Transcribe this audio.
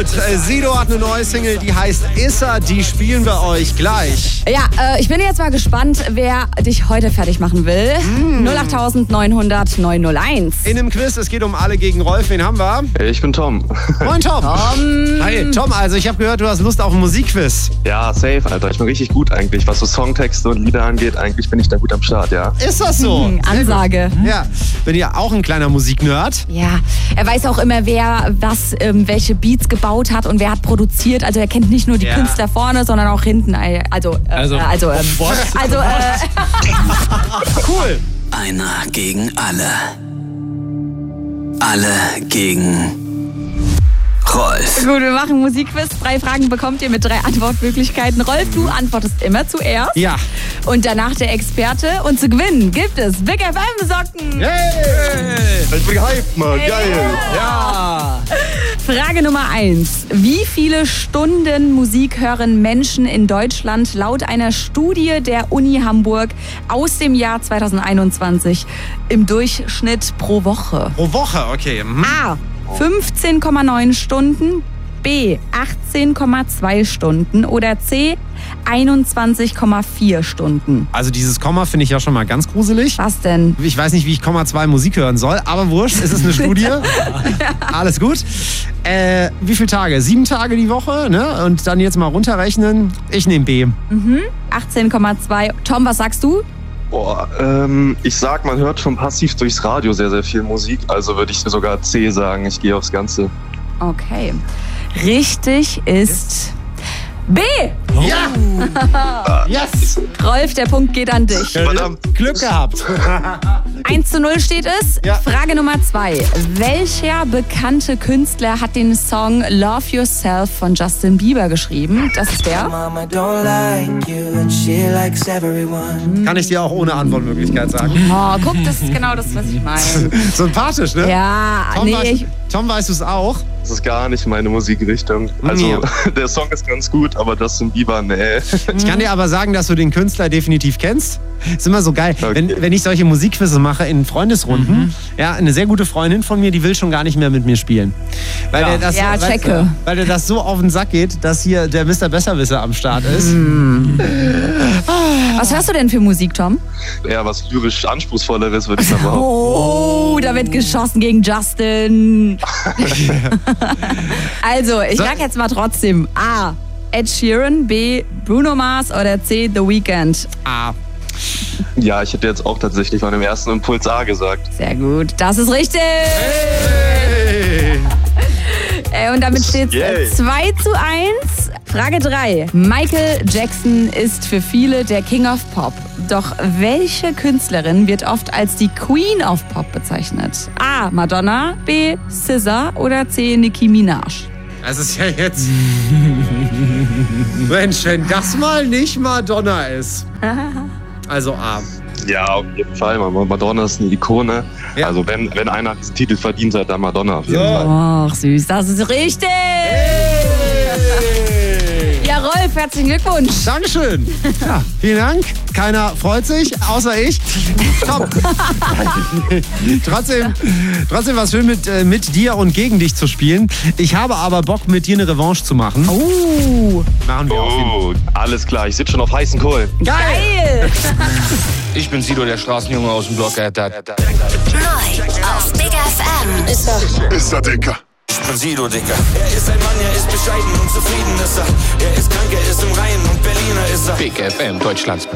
gut. Sido hat eine neue Single, die heißt Issa. Die spielen wir euch gleich. Ja, ich bin jetzt mal gespannt, wer dich heute fertig machen will. 08900 901. In dem Quiz, es geht um alle gegen Rolf. Wen haben wir? Ich bin Tom. Moin, Tom. Hi, Tom, also ich habe gehört, du hast Lust auf ein Musikquiz. Ja, safe, Alter. Ich bin richtig gut eigentlich. Was so Songtexte und Lieder angeht, eigentlich bin ich da gut am Start, ja. Ist das so? Ansage. Ja. Bin ja auch ein kleiner Musiknerd. Ja, er weiß auch immer, wer welche Beats gebaut hat und wer hat produziert. Also er kennt nicht nur die Künstler vorne, sondern auch hinten. Cool. Einer gegen alle. Alle gegen Rolf. Gut, wir machen Musikquiz. 3 Fragen bekommt ihr mit 3 Antwortmöglichkeiten. Rolf, du antwortest immer zuerst. Ja. Und danach der Experte. Und zu gewinnen gibt es Big FM Socken. Hey. Ich bin gehypt, Mann. Geil. Ja. Frage Nummer 1. Wie viele Stunden Musik hören Menschen in Deutschland laut einer Studie der Uni Hamburg aus dem Jahr 2021 im Durchschnitt pro Woche? Pro Woche, okay. A. 15,9 Stunden, B. 18,2 Stunden oder C. 21,4 Stunden. Also dieses Komma finde ich ja schon mal ganz gruselig. Was denn? Ich weiß nicht, wie ich Komma 2 Musik hören soll, aber wurscht, es ist eine Studie. Alles gut. Wie viele Tage? 7 Tage die Woche, ne? Und dann jetzt mal runterrechnen. Ich nehme B. 18,2. Tom, was sagst du? Boah, ich sag, man hört schon passiv durchs Radio sehr, sehr viel Musik. Also würde ich sogar C sagen. Ich gehe aufs Ganze. Okay. Richtig ist B. Ja! Yes! Rolf, der Punkt geht an dich. Verdammt. Glück gehabt. 1:0 steht es. Ja. Frage Nummer 2. Welcher bekannte Künstler hat den Song Love Yourself von Justin Bieber geschrieben? Das ist der. Kann ich dir auch ohne Antwortmöglichkeit sagen. Oh, guck, das ist genau das, was ich meine. Sympathisch, ne? Ja, Tom, weißt du es auch? Das ist gar nicht meine Musikrichtung. Also, der Song ist ganz gut, aber Justin Bieber, nee. Ich kann dir aber sagen, dass du den Künstler definitiv kennst. Ist immer so geil, Okay. wenn ich solche Musikquizze mache in Freundesrunden. Ja, eine sehr gute Freundin von mir, die will schon gar nicht mehr mit mir spielen. Weil der das Ja, checke. Weil der das so auf den Sack geht, dass hier der Mr. Besserwisser am Start ist. Was hörst du denn für Musik, Tom? Eher was lyrisch Anspruchsvolleres, würde ich sagen. Oh, da wird geschossen gegen Justin. Also, ich sag jetzt mal trotzdem A. Ed Sheeran, B. Bruno Mars oder C. The Weeknd. Ah. Ja, ich hätte jetzt auch tatsächlich von dem ersten Impuls A gesagt. Sehr gut, das ist richtig. Hey. Und damit steht Yay. es 2:1. Frage 3. Michael Jackson ist für viele der King of Pop. Doch welche Künstlerin wird oft als die Queen of Pop bezeichnet? A. Madonna, B. SZA oder C. Nicki Minaj? Das ist ja jetzt... Mensch, wenn das mal nicht Madonna ist. Also A. Ja, auf jeden Fall. Madonna ist eine Ikone. Ja. Also wenn einer diesen Titel verdient hat, dann Madonna auf jeden Fall. Ach, süß, das ist richtig. Ja, Rolf, herzlichen Glückwunsch. Dankeschön. Ja, vielen Dank. Keiner freut sich, außer ich. Top. Trotzdem war es schön, mit dir und gegen dich zu spielen. Ich habe aber Bock, mit dir eine Revanche zu machen. Machen wir auf jeden Fall. Oh, alles klar. Ich sitze schon auf heißen Kohlen. Geil. Ich bin Sido, der Straßenjunge aus dem Block. Neu auf Big FM. Ist er dicker? Ich bin Sido, Dicker. Er ist ein Mann, er ist bescheiden und zufrieden ist er. Er ist krank, er ist im Reinen und Berliner ist er. Big FM, Deutschlands